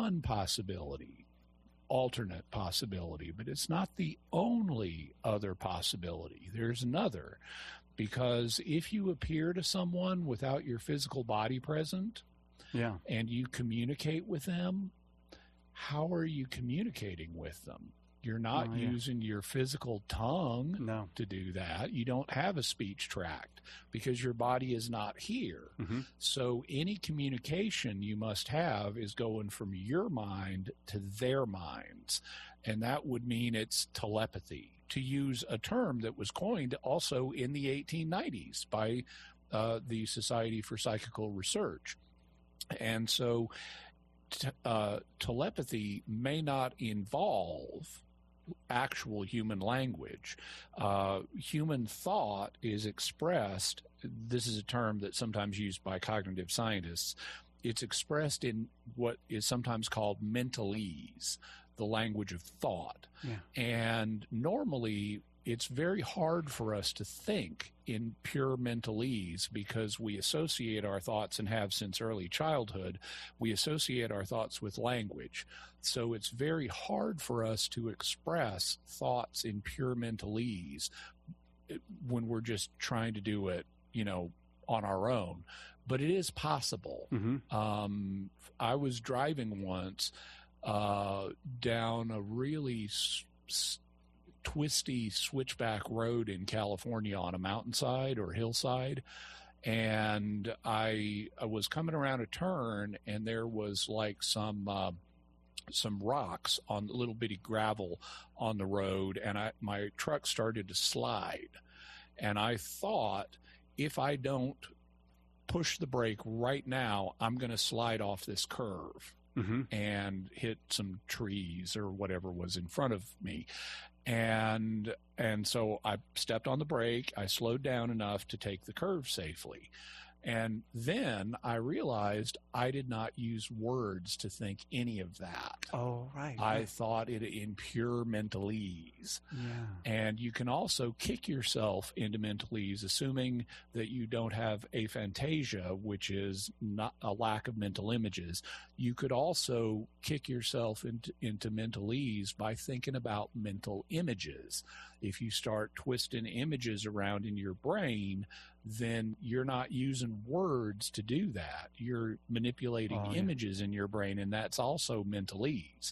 one possibility, alternate possibility, but it's not the only other possibility. There's another, because if you appear to someone without your physical body present, and you communicate with them, how are you communicating with them? You're not using your physical tongue to do that. You don't have a speech tract because your body is not here. So any communication you must have is going from your mind to their minds. And that would mean it's telepathy, to use a term that was coined also in the 1890s by the Society for Psychical Research. And so telepathy may not involve actual human language. Human thought is expressed, this is a term that's sometimes used by cognitive scientists, it's expressed in what is sometimes called mentalese, the language of thought. And normally it's very hard for us to think in pure mentalese because we associate our thoughts, and have since early childhood, we associate our thoughts with language. So it's very hard for us to express thoughts in pure mentalese when we're just trying to do it, on our own. But it is possible. I was driving once down a really twisty switchback road in California on a mountainside or hillside, and I was coming around a turn, and there was like some rocks on little bitty gravel on the road, and my truck started to slide, and I thought, if I don't push the brake right now, I'm going to slide off this curve and hit some trees or whatever was in front of me. And so I stepped on the brake. I slowed down enough to take the curve safely. And then I realized I did not use words to think any of that. Oh, right. I thought it in pure mentalese. And you can also kick yourself into mentalese, assuming that you don't have aphantasia, which is not a lack of mental images. You could also kick yourself into mentalese by thinking about mental images. If you start twisting images around in your brain, then you're not using words to do that. You're manipulating images in your brain, and that's also mentalese.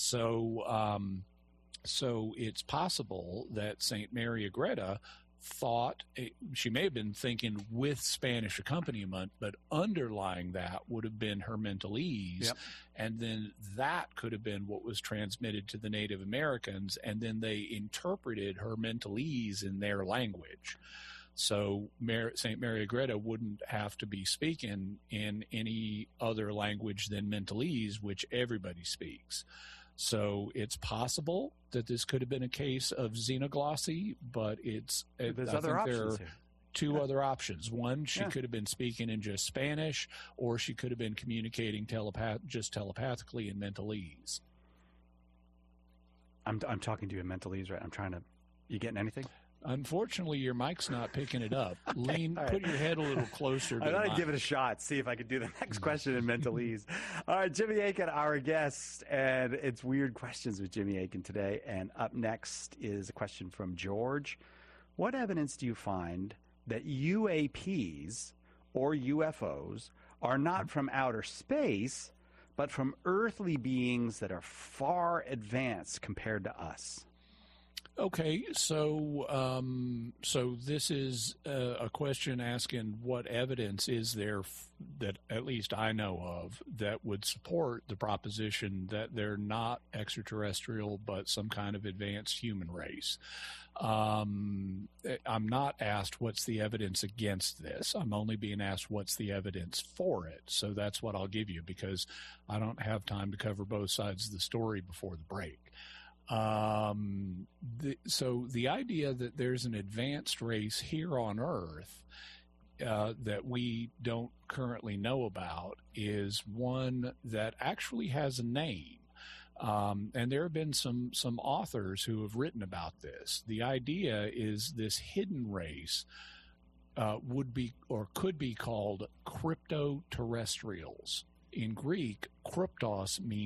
So it's possible that St. Mary Agreda thought, she may have been thinking with Spanish accompaniment, but underlying that would have been her mentalese. And then that could have been what was transmitted to the Native Americans, and then they interpreted her mentalese in their language. So St. Mary Agreda wouldn't have to be speaking in any other language than mentalese, which everybody speaks. So it's possible that this could have been a case of xenoglossy, but there's other options here. Two other options. One, she could have been speaking in just Spanish, or she could have been communicating just telepathically in mentalese. I'm talking to you in mentalese, right? You getting anything? Unfortunately, your mic's not picking it up. Okay, put your head a little closer to I thought I'd give it a shot, see if I could do the next question in mentalese. All right, Jimmy Akin, our guest, and it's Weird Questions with Jimmy Akin today. And up next is a question from George. What evidence do you find that UAPs or UFOs are not from outer space, but from earthly beings that are far advanced compared to us? Okay, so this is a question asking what evidence is there that at least I know of that would support the proposition that they're not extraterrestrial but some kind of advanced human race. I'm not asked what's the evidence against this. I'm only being asked what's the evidence for it. So that's what I'll give you because I don't have time to cover both sides of the story before the break. So the idea that there's an advanced race here on Earth that we don't currently know about is one that actually has a name. And there have been some authors who have written about this. The idea is this hidden race would be or could be called cryptoterrestrials. In Greek, kryptos means